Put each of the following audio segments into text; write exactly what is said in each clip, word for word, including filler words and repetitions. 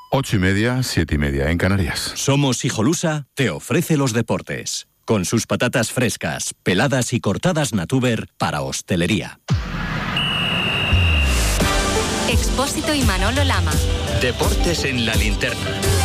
Ocho y media, siete y media en Canarias. Somos Hijolusa te ofrece los deportes. Con sus patatas frescas, peladas y cortadas Natuber para hostelería. Expósito y Manolo Lama. Deportes en la linterna.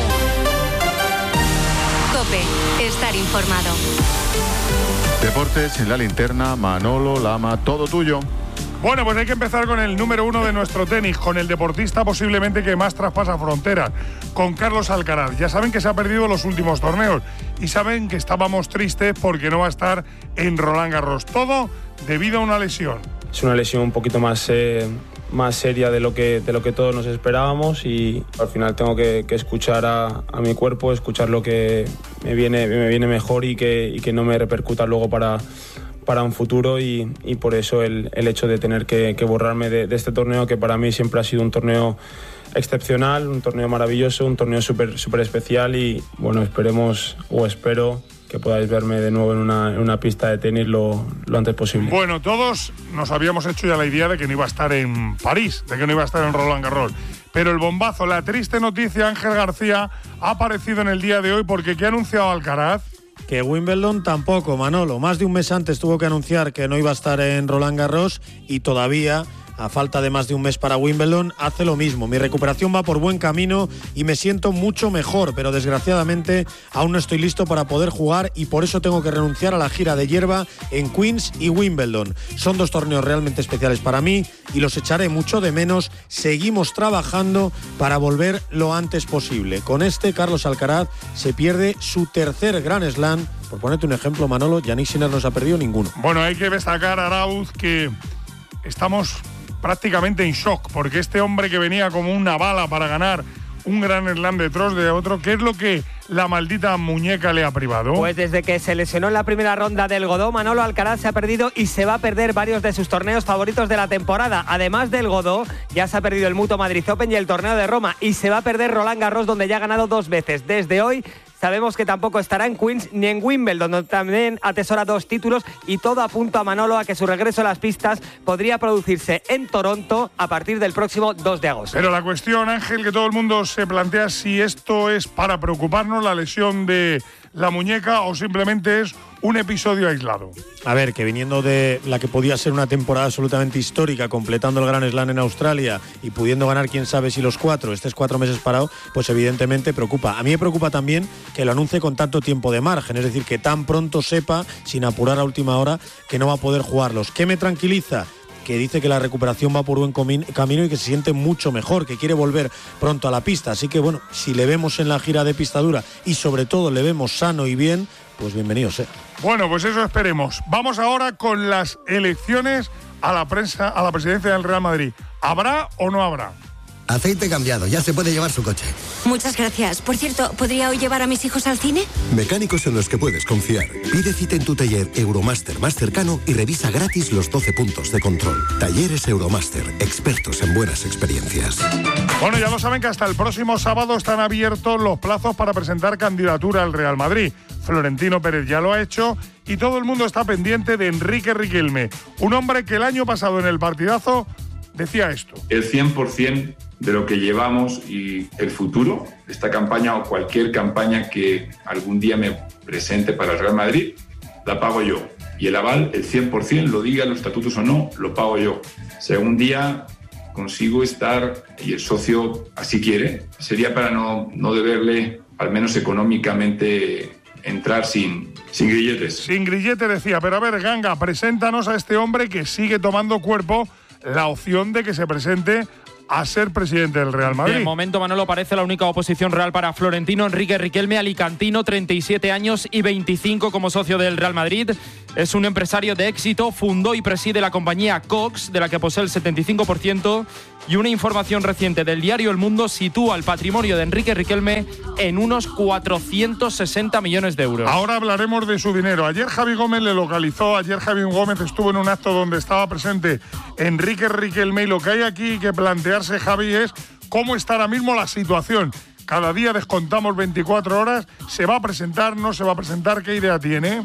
COPE. Estar informado. Deportes en la linterna, Manolo Lama, todo tuyo. Bueno, pues hay que empezar con el número uno de nuestro tenis, con el deportista posiblemente que más traspasa fronteras, con Carlos Alcaraz. Ya saben que se ha perdido los últimos torneos y saben que estábamos tristes porque no va a estar en Roland Garros. Todo debido a una lesión. Es una lesión un poquito más, eh, más seria de lo, que, de lo que todos nos esperábamos y al final tengo que, que escuchar a, a mi cuerpo, escuchar lo que me viene, me viene mejor y que, y que no me repercuta luego para... para un futuro y, y por eso el, el hecho de tener que, que borrarme de, de este torneo, que para mí siempre ha sido un torneo excepcional, un torneo maravilloso, un torneo súper súper especial y bueno, esperemos o espero que podáis verme de nuevo en una, en una pista de tenis lo, lo antes posible. Bueno, todos nos habíamos hecho ya la idea de que no iba a estar en París, de que no iba a estar en Roland Garros. Pero el bombazo, la triste noticia, Ángel García, ha aparecido en el día de hoy porque ¿qué ha anunciado Alcaraz? Que Wimbledon tampoco, Manolo. Más de un mes antes tuvo que anunciar que no iba a estar en Roland Garros y todavía, a falta de más de un mes para Wimbledon, hace lo mismo. Mi recuperación va por buen camino y me siento mucho mejor, pero desgraciadamente aún no estoy listo para poder jugar y por eso tengo que renunciar a la gira de hierba en Queens y Wimbledon. Son dos torneos realmente especiales para mí y los echaré mucho de menos. Seguimos trabajando para volver lo antes posible. Con este, Carlos Alcaraz se pierde su tercer Grand Slam. Por ponerte un ejemplo, Manolo, Jannik Sinner no se ha perdido ninguno. Bueno, hay que destacar, Arauz, que estamos prácticamente en shock, porque este hombre que venía como una bala para ganar un Grand Slam detrás de otro, ¿qué es lo que la maldita muñeca le ha privado? Pues desde que se lesionó en la primera ronda del Godó, Manolo Alcaraz se ha perdido y se va a perder varios de sus torneos favoritos de la temporada. Además del Godó, ya se ha perdido el Mutua Madrid Open y el Torneo de Roma y se va a perder Roland Garros, donde ya ha ganado dos veces. Desde hoy sabemos que tampoco estará en Queens ni en Wimbledon, donde también atesora dos títulos y todo apunta a Manolo a que su regreso a las pistas podría producirse en Toronto a partir del próximo dos de agosto. Pero la cuestión, Ángel, que todo el mundo se plantea si esto es para preocuparnos, la lesión de la muñeca, o simplemente es un episodio aislado. A ver, que viniendo de la que podía ser una temporada absolutamente histórica, completando el Grand Slam en Australia y pudiendo ganar quién sabe si los cuatro, estés cuatro meses parado, pues evidentemente preocupa. A mí me preocupa también que lo anuncie con tanto tiempo de margen, es decir, que tan pronto sepa, sin apurar a última hora, que no va a poder jugarlos. ¿Qué me tranquiliza? Que dice que la recuperación va por buen camino y que se siente mucho mejor, que quiere volver pronto a la pista. Así que bueno, si le vemos en la gira de pista dura y sobre todo le vemos sano y bien, pues bienvenido sea. Bueno, pues eso esperemos. Vamos ahora con las elecciones a la prensa, a la presidencia del Real Madrid. ¿Habrá o no habrá? Aceite cambiado, ya se puede llevar su coche. Muchas gracias. Por cierto, ¿podría hoy llevar a mis hijos al cine? Mecánicos en los que puedes confiar. Pide cita en tu taller Euromaster más cercano y revisa gratis los doce puntos de control. Talleres Euromaster, expertos en buenas experiencias. Bueno, ya lo saben que hasta el próximo sábado están abiertos los plazos para presentar candidatura al Real Madrid. Florentino Pérez ya lo ha hecho y todo el mundo está pendiente de Enrique Riquelme, un hombre que el año pasado en el partidazo decía esto. El cien por ciento de lo que llevamos y el futuro, esta campaña o cualquier campaña que algún día me presente para el Real Madrid, la pago yo. Y el aval, el cien por ciento, lo diga los estatutos o no, lo pago yo. Si algún día consigo estar, y el socio así quiere, sería para no, no deberle, al menos económicamente, entrar sin, sin grilletes. Sin grillete decía, pero a ver, Ganga, preséntanos a este hombre que sigue tomando cuerpo la opción de que se presente a ser presidente del Real Madrid. De momento, Manolo, parece la única oposición real para Florentino. Enrique Riquelme, alicantino, treinta y siete años y veinticinco como socio del Real Madrid. Es un empresario de éxito, fundó y preside la compañía Cox, de la que posee el setenta y cinco por ciento. Y una información reciente del diario El Mundo sitúa el patrimonio de Enrique Riquelme en unos cuatrocientos sesenta millones de euros. Ahora hablaremos de su dinero. Ayer Javi Gómez le localizó, ayer Javi Gómez estuvo en un acto donde estaba presente Enrique Riquelme y lo que hay aquí que plantearse, Javi, es cómo está ahora mismo la situación. Cada día descontamos veinticuatro horas, ¿se va a presentar, no se va a presentar? ¿Qué idea tiene?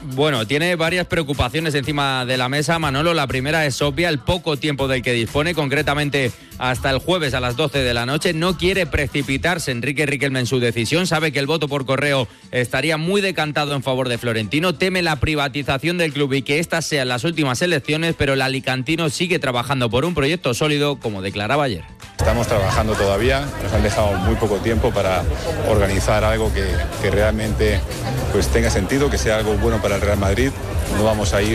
Bueno, tiene varias preocupaciones encima de la mesa, Manolo. La primera es obvia, el poco tiempo del que dispone, concretamente hasta el jueves a las doce de la noche. No quiere precipitarse Enrique Riquelme en su decisión. Sabe que el voto por correo estaría muy decantado en favor de Florentino. Teme la privatización del club y que estas sean las últimas elecciones, pero el alicantino sigue trabajando por un proyecto sólido, como declaraba ayer. Estamos trabajando todavía, nos han dejado muy poco tiempo para organizar algo que, que realmente pues, tenga sentido, que sea algo bueno para el Real Madrid. No vamos a ir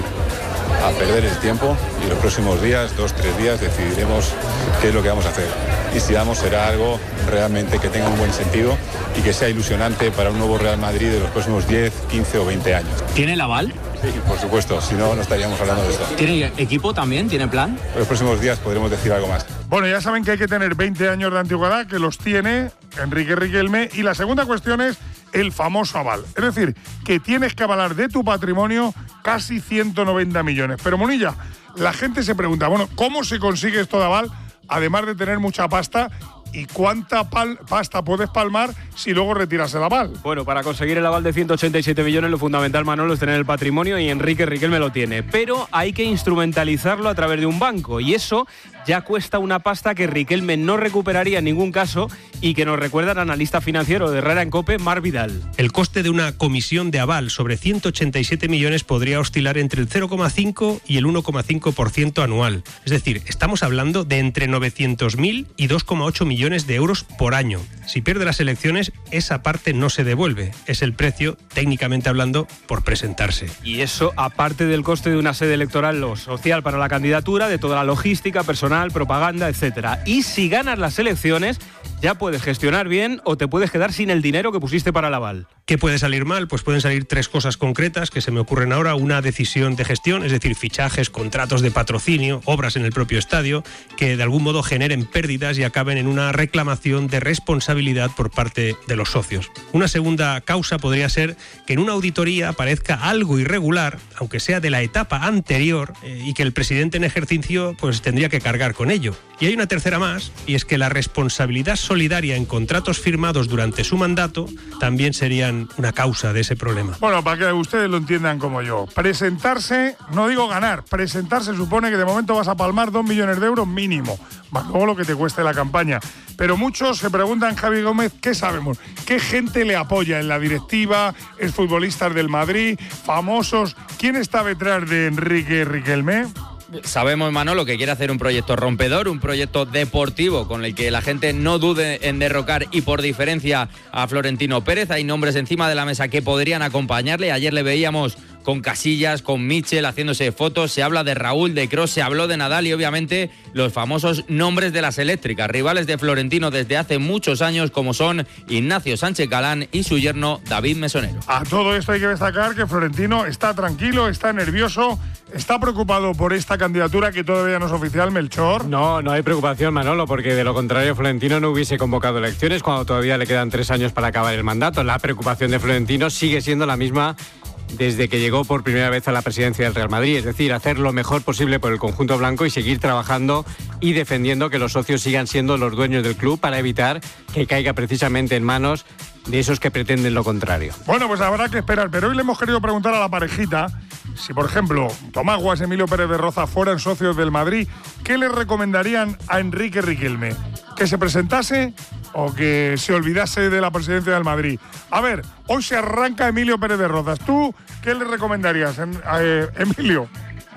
a perder el tiempo y los próximos días, dos, tres días, decidiremos qué es lo que vamos a hacer. Y si vamos, será algo realmente que tenga un buen sentido y que sea ilusionante para un nuevo Real Madrid de los próximos diez, quince o veinte años. ¿Tiene el aval? Sí, por supuesto, si no, no estaríamos hablando de esto. ¿Tiene equipo también? ¿Tiene plan? En los próximos días podremos decir algo más. Bueno, ya saben que hay que tener veinte años de antigüedad, que los tiene Enrique Riquelme. Y la segunda cuestión es el famoso aval. Es decir, que tienes que avalar de tu patrimonio casi ciento noventa millones. Pero, Munilla, la gente se pregunta, bueno, ¿cómo se consigue esto de aval, además de tener mucha pasta? ¿Y cuánta pal- pasta puedes palmar si luego retiras el aval? Bueno, para conseguir el aval de ciento ochenta y siete millones, lo fundamental, Manolo, es tener el patrimonio, y Enrique Riquelme lo tiene. Pero hay que instrumentalizarlo a través de un banco, y eso ya cuesta una pasta que Riquelme no recuperaría en ningún caso, y que nos recuerda el analista financiero de Herrera en COPE, Marc Vidal. El coste de una comisión de aval sobre ciento ochenta y siete millones podría oscilar entre el cero coma cinco y el uno coma cinco por ciento anual. Es decir, estamos hablando de entre novecientos mil y dos coma ocho millones de euros por año. Si pierde las elecciones, esa parte no se devuelve. Es el precio, técnicamente hablando, por presentarse. Y eso aparte del coste de una sede electoral o social para la candidatura, de toda la logística, personal, propaganda, etcétera. Y si ganas las elecciones, ya puedes gestionar bien o te puedes quedar sin el dinero que pusiste para el aval. ¿Qué puede salir mal? Pues pueden salir tres cosas concretas que se me ocurren ahora. Una decisión de gestión, es decir, fichajes, contratos de patrocinio, obras en el propio estadio, que de algún modo generen pérdidas y acaben en una reclamación de responsabilidad por parte de los socios. Una segunda causa podría ser que en una auditoría aparezca algo irregular, aunque sea de la etapa anterior, eh, y que el presidente en ejercicio pues tendría que cargar con ello. Y hay una tercera más, y es que la responsabilidad solidaria en contratos firmados durante su mandato también serían una causa de ese problema. Bueno, para que ustedes lo entiendan como yo, presentarse, no digo ganar, presentarse supone que de momento vas a palmar dos millones de euros mínimo, más luego lo que te cueste la campaña. Pero muchos se preguntan, Javi Gómez, ¿qué sabemos? ¿Qué gente le apoya en la directiva? ¿Es futbolistas del Madrid? ¿Famosos? ¿Quién está detrás de Enrique Riquelme? Sabemos, Manolo, que quiere hacer un proyecto rompedor, un proyecto deportivo con el que la gente no dude en derrocar y por diferencia a Florentino Pérez. Hay nombres encima de la mesa que podrían acompañarle. Ayer le veíamos con Casillas, con Mitchell haciéndose fotos. Se habla de Raúl, de Kroos, se habló de Nadal y obviamente los famosos nombres de las eléctricas, rivales de Florentino desde hace muchos años, como son Ignacio Sánchez Galán y su yerno David Mesonero. A todo esto hay que destacar que Florentino está tranquilo, está nervioso, está preocupado por esta candidatura que todavía no es oficial, Melchor. No, no hay preocupación, Manolo, porque de lo contrario Florentino no hubiese convocado elecciones cuando todavía le quedan tres años para acabar el mandato. La preocupación de Florentino sigue siendo la misma desde que llegó por primera vez a la presidencia del Real Madrid, es decir, hacer lo mejor posible por el conjunto blanco y seguir trabajando y defendiendo que los socios sigan siendo los dueños del club para evitar que caiga precisamente en manos de esos que pretenden lo contrario. Bueno, pues habrá que esperar, pero hoy le hemos querido preguntar a la parejita si, por ejemplo, Tomás Guas y Emilio Pérez de Roza fueran socios del Madrid, ¿qué le recomendarían a Enrique Riquelme? ¿Que se presentase o que se olvidase de la presidencia del Madrid? A ver, hoy se arranca Emilio Pérez de Rozas. ¿Tú qué le recomendarías, eh, Emilio?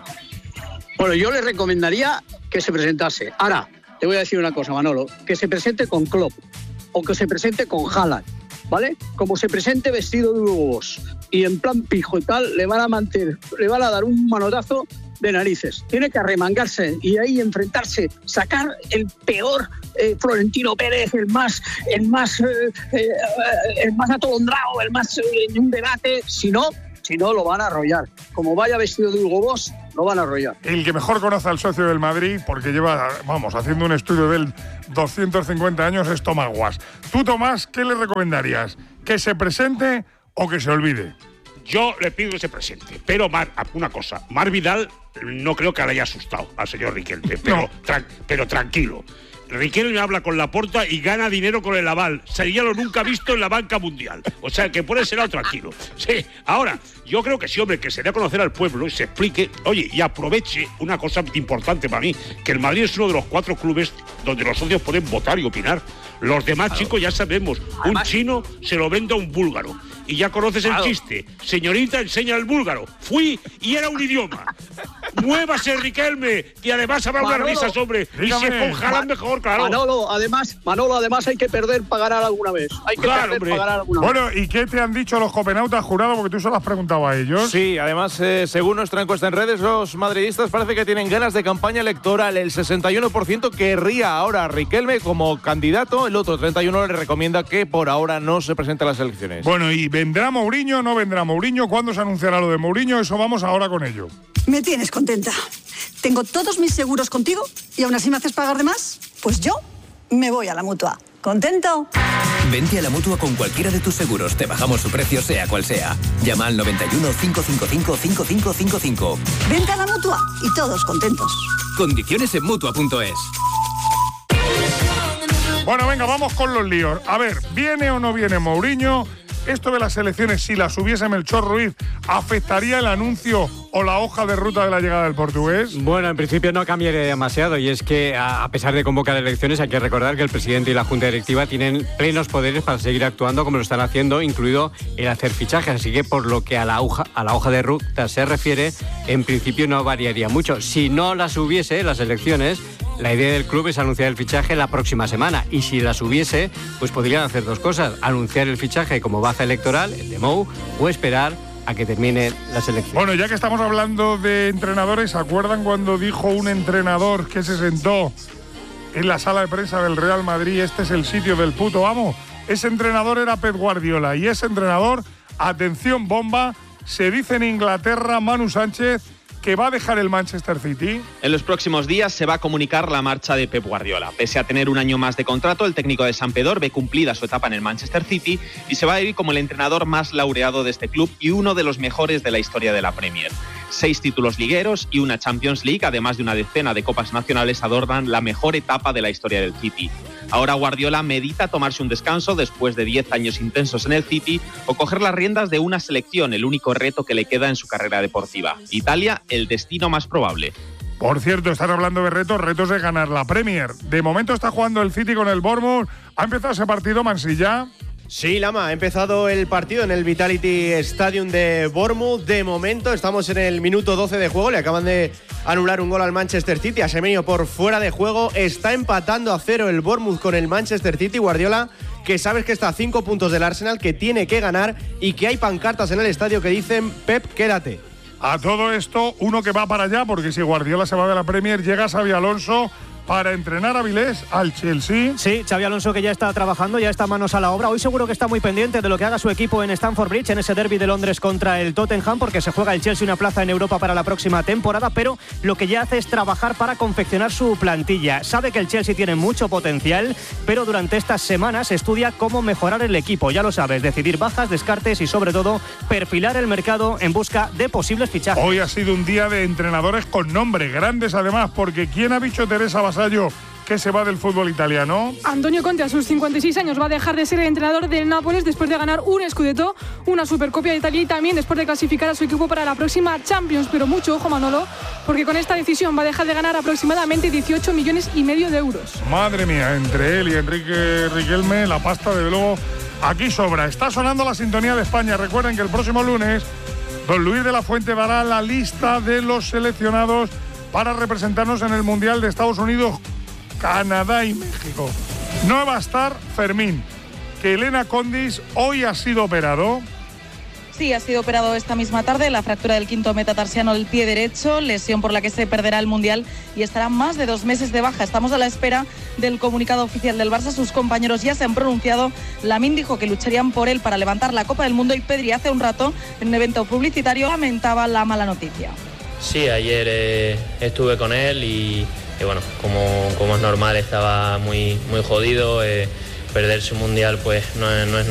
Bueno, yo le recomendaría que se presentase. Ahora, te voy a decir una cosa, Manolo, que se presente con Klopp o que se presente con Haaland, ¿vale? Como se presente vestido de Hugo Boss y en plan pijo y tal, le van a mantener, le van a dar un manotazo de narices. Tiene que arremangarse y ahí enfrentarse, sacar el peor eh, Florentino Pérez, el más, el más, eh, eh, el más atolondrado, el más eh, en un debate. Si no, si no lo van a arrollar. Como vaya vestido de Hugo Boss, lo van a arrollar. El que mejor conoce al socio del Madrid, porque lleva, vamos, haciendo un estudio de él doscientos cincuenta años, es Tomás Guas. Tú, Tomás, ¿qué le recomendarías? ¿Que se presente o que se olvide? Yo le pido que se presente, pero Mar, una cosa, Marc Vidal no creo que le haya asustado al señor Riquelme, pero, no. tra- pero tranquilo. Riquelme habla con Laporta y gana dinero con el aval. Sería lo nunca visto en la banca mundial. O sea, que por ese lado tranquilo. Sí, ahora, yo creo que sí, hombre, que se dé a conocer al pueblo y se explique, oye, y aproveche una cosa importante para mí, que el Madrid es uno de los cuatro clubes donde los socios pueden votar y opinar. Los demás, claro, chicos, ya sabemos, además, un chino se lo vende a un búlgaro. Y ya conoces el claro. chiste. Señorita, enseña el búlgaro. Fui y era un idioma. Muévase, Riquelme, y además habrá una risa sobre. Y se congelan mejor, claro. Manolo, además, Manolo, además hay que perder para ganar alguna vez. Hay que claro, perder hombre. para ganar alguna bueno, vez. Bueno, ¿y qué te han dicho los copenautas, Jurado? Porque tú se lo has preguntado a ellos. Sí, además, eh, según nuestra encuesta en redes, los madridistas parece que tienen ganas de campaña electoral. El sesenta y uno por ciento querría ahora a Riquelme como candidato. El otro treinta y uno por ciento le recomienda que por ahora no se presente a las elecciones. Bueno, ¿y vendrá Mourinho? ¿No vendrá Mourinho? ¿Cuándo se anunciará lo de Mourinho? Eso vamos ahora con ello. Me tienes contenta. Tengo todos mis seguros contigo y aún así me haces pagar de más. Pues yo me voy a la Mutua. ¿Contento? Vente a la Mutua con cualquiera de tus seguros. Te bajamos su precio sea cual sea. Llama al noventa y uno, cinco cinco cinco, cinco cinco cinco cinco. Vente a la Mutua y todos contentos. Condiciones en Mutua punto es. Bueno, venga, vamos con los líos. A ver, ¿viene o no viene Mourinho? Esto de las elecciones, si las hubiese Melchor Ruiz, ¿afectaría el anuncio o la hoja de ruta de la llegada del portugués? Bueno, en principio no cambiaría demasiado, y es que a pesar de convocar elecciones hay que recordar que el presidente y la junta directiva tienen plenos poderes para seguir actuando como lo están haciendo, incluido el hacer fichajes, así que por lo que a la hoja, a la hoja de ruta se refiere, en principio no variaría mucho. Si no las hubiese, las elecciones, la idea del club es anunciar el fichaje la próxima semana, y si las hubiese, pues podrían hacer dos cosas: anunciar el fichaje como baza electoral, el de Mou, o esperar a que termine las elecciones. Bueno, ya que estamos hablando de entrenadores, ¿se acuerdan cuando dijo un entrenador que se sentó en la sala de prensa del Real Madrid, este es el sitio del puto amo? Ese entrenador era Pep Guardiola, y ese entrenador, atención bomba, se dice en Inglaterra, Manu Sánchez, que va a dejar el Manchester City. En los próximos días se va a comunicar la marcha de Pep Guardiola. Pese a tener un año más de contrato, el técnico de Sampdoria ve cumplida su etapa en el Manchester City y se va a ir como el entrenador más laureado de este club y uno de los mejores de la historia de la Premier. Seis títulos ligueros y una Champions League, además de una decena de copas nacionales, adornan la mejor etapa de la historia del City. Ahora Guardiola medita tomarse un descanso después de diez años intensos en el City o coger las riendas de una selección, el único reto que le queda en su carrera deportiva. Italia, el destino más probable. Por cierto, están hablando de retos, retos de ganar la Premier. De momento está jugando el City con el Bournemouth. ¿Ha empezado ese partido, Mansilla? Sí, Lama, ha empezado el partido en el Vitality Stadium de Bournemouth. De momento estamos en el minuto doce de juego. Le acaban de anular un gol al Manchester City. A Semenyo por fuera de juego. Está empatando a cero el Bournemouth con el Manchester City. Guardiola, que sabes que está a cinco puntos del Arsenal, que tiene que ganar y que hay pancartas en el estadio que dicen Pep, quédate. A todo esto, uno que va para allá, porque si Guardiola se va de la Premier, llega Xabi Alonso para entrenar a Avilés al Chelsea. Sí, Xabi Alonso, que ya está trabajando, ya está manos a la obra. Hoy seguro que está muy pendiente de lo que haga su equipo en Stamford Bridge, en ese derbi de Londres contra el Tottenham, porque se juega el Chelsea una plaza en Europa para la próxima temporada, pero lo que ya hace es trabajar para confeccionar su plantilla. Sabe que el Chelsea tiene mucho potencial, pero durante estas semanas estudia cómo mejorar el equipo. Ya lo sabes, decidir bajas, descartes y sobre todo perfilar el mercado en busca de posibles fichajes. Hoy ha sido un día de entrenadores con nombre, grandes además, porque ¿quién ha dicho Teresa Vasallo que se va del fútbol italiano? Antonio Conte, a sus cincuenta y seis años, va a dejar de ser el entrenador del Nápoles después de ganar un Scudetto, una Supercopa de Italia y también después de clasificar a su equipo para la próxima Champions. Pero mucho ojo, Manolo, porque con esta decisión va a dejar de ganar aproximadamente dieciocho millones y medio de euros. Madre mía, entre él y Enrique Riquelme, la pasta, de luego, aquí sobra. Está sonando la sintonía de España. Recuerden que el próximo lunes don Luis de la Fuente dará la lista de los seleccionados para representarnos en el Mundial de Estados Unidos, Canadá y México. No va a estar Fermín, que Elena Condis hoy ha sido operado. Sí, ha sido operado esta misma tarde, la fractura del quinto metatarsiano del pie derecho, lesión por la que se perderá el Mundial y estará más de dos meses de baja. Estamos a la espera del comunicado oficial del Barça. Sus compañeros ya se han pronunciado. Lamine dijo que lucharían por él para levantar la Copa del Mundo y Pedri hace un rato, en un evento publicitario, lamentaba la mala noticia. Sí, ayer eh, estuve con él y, y bueno, como, como es normal, estaba muy, muy jodido. Eh, perderse un Mundial pues no es, no es